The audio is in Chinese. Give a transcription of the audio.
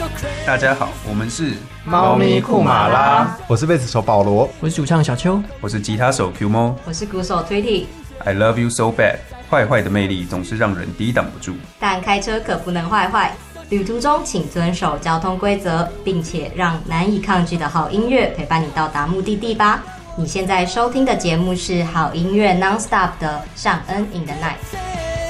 大家好，我们是猫咪库马拉， 我是贝斯手保罗， 我是主唱小邱， 我是吉他手 QMO， 我是鼓手 Tweety。 I love you so bad， 坏坏的魅力总是让人抵挡不住， 但开车可不能坏坏，旅途中请遵守交通规则，并且让难以抗拒的好音乐陪伴你到达目的地吧。你现在收听的节目是好音乐 Nonstop 的尚恩 in the Night。